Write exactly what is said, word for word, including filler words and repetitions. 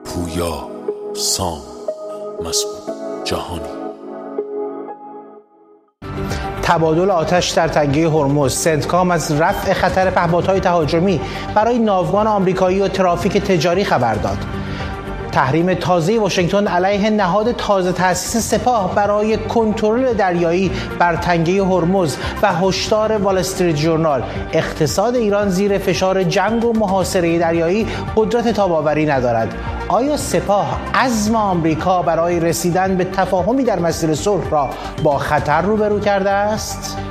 پویا، سام، مسعود جهانی. تبادل آتش در تنگه هرمز، سنتکام از رفع خطر پهپادهای تهاجمی برای ناوگان آمریکایی و ترافیک تجاری خبر داد. تحریم تازه واشنگتن علیه نهاد تازه تأسیس سپاه برای کنترل دریایی بر تنگه هرمز و هشدار وال استریت ژورنال اقتصاد ایران زیر فشار جنگ و محاصره دریایی قدرت تاب‌آوری ندارد. آیا سپاه عزم آمریکا برای رسیدن به تفاهمی در مسیر صلح را با خطر روبرو کرده است؟